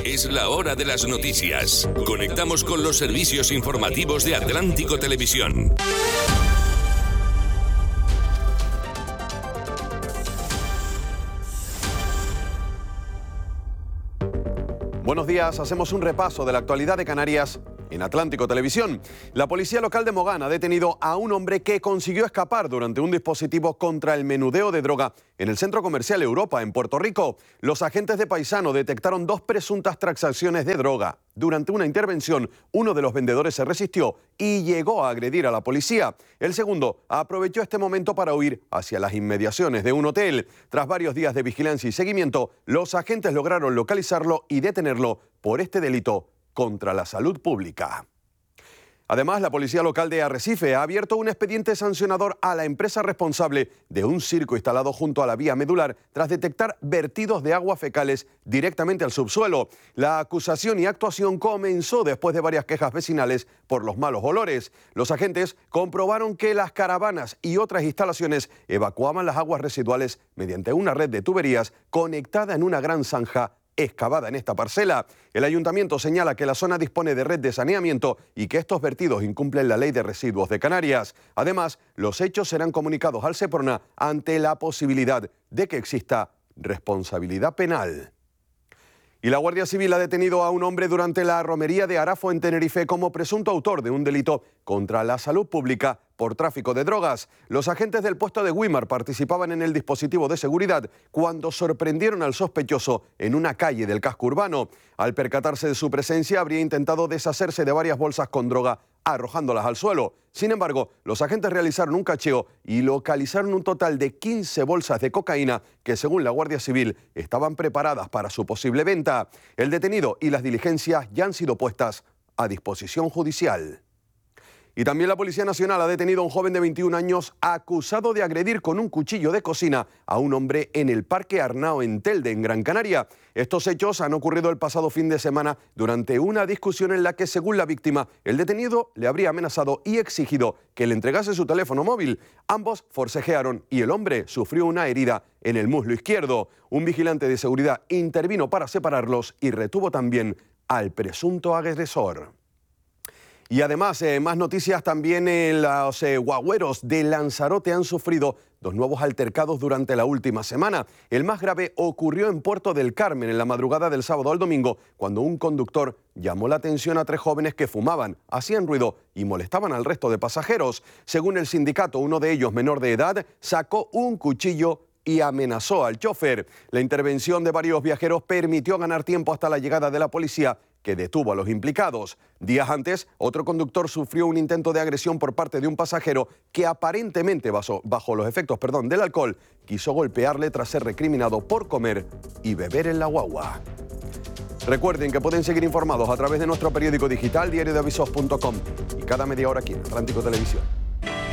Es la hora de las noticias. Conectamos con los servicios informativos de Atlántico Televisión. Buenos días, hacemos un repaso de la actualidad de Canarias en Atlántico Televisión. La policía local de Mogán ha detenido a un hombre que consiguió escapar durante un dispositivo contra el menudeo de droga en el Centro Comercial Europa, en Puerto Rico. Los agentes de Paisano detectaron 2 presuntas transacciones de droga. Durante una intervención, uno de los vendedores se resistió y llegó a agredir a la policía. El segundo aprovechó este momento para huir hacia las inmediaciones de un hotel. Tras varios días de vigilancia y seguimiento, los agentes lograron localizarlo y detenerlo por este delito contra la salud pública. Además, la policía local de Arrecife ha abierto un expediente sancionador a la empresa responsable de un circo instalado junto a la vía medular tras detectar vertidos de aguas fecales directamente al subsuelo. La acusación y actuación comenzó después de varias quejas vecinales por los malos olores. Los agentes comprobaron que las caravanas y otras instalaciones evacuaban las aguas residuales mediante una red de tuberías conectada en una gran zanja excavada en esta parcela. El ayuntamiento señala que la zona dispone de red de saneamiento y que estos vertidos incumplen la ley de residuos de Canarias. Además, los hechos serán comunicados al Seprona ante la posibilidad de que exista responsabilidad penal. Y la Guardia Civil ha detenido a un hombre durante la romería de Arafo en Tenerife como presunto autor de un delito contra la salud pública por tráfico de drogas. Los agentes del puesto de Güímar participaban en el dispositivo de seguridad cuando sorprendieron al sospechoso en una calle del casco urbano. Al percatarse de su presencia, habría intentado deshacerse de varias bolsas con droga, arrojándolas al suelo. Sin embargo, los agentes realizaron un cacheo y localizaron un total de 15 bolsas de cocaína que, según la Guardia Civil, estaban preparadas para su posible venta. El detenido y las diligencias ya han sido puestas a disposición judicial. Y también la Policía Nacional ha detenido a un joven de 21 años acusado de agredir con un cuchillo de cocina a un hombre en el Parque Arnao en Telde, en Gran Canaria. Estos hechos han ocurrido el pasado fin de semana durante una discusión en la que, según la víctima, el detenido le habría amenazado y exigido que le entregase su teléfono móvil. Ambos forcejearon y el hombre sufrió una herida en el muslo izquierdo. Un vigilante de seguridad intervino para separarlos y retuvo también al presunto agresor. Y además, más noticias también. Los guagüeros de Lanzarote han sufrido 2 nuevos altercados durante la última semana. El más grave ocurrió en Puerto del Carmen en la madrugada del sábado al domingo, cuando un conductor llamó la atención a 3 jóvenes que fumaban, hacían ruido y molestaban al resto de pasajeros. Según el sindicato, uno de ellos, menor de edad, sacó un cuchillo y amenazó al chofer. La intervención de varios viajeros permitió ganar tiempo hasta la llegada de la policía, que detuvo a los implicados. Días antes, otro conductor sufrió un intento de agresión por parte de un pasajero que aparentemente bajo los efectos del alcohol quiso golpearle tras ser recriminado por comer y beber en la guagua. Recuerden que pueden seguir informados a través de nuestro periódico digital diariodeavisos.com y cada media hora aquí en Atlántico Televisión.